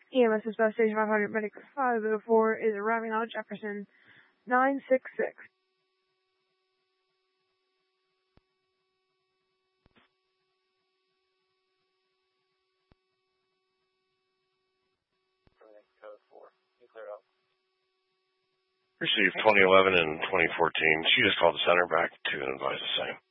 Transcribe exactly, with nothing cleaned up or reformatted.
E M S Dispatch Station five hundred, Medic five oh four is arriving out of Jefferson nine six six. Code four. You clear up. Received twenty eleven and twenty fourteen. She just called the center back to advise the same.